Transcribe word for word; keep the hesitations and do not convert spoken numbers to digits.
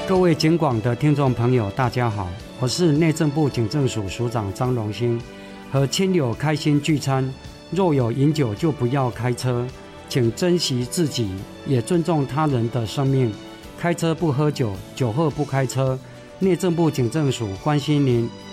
各位警广的听众朋友大家好，我是内政部警政署署长张荣兴。和亲友开心聚餐，若有饮酒就不要开车，请珍惜自己也尊重他人的生命，开车不喝酒，酒后不开车。内政部警政署关心您，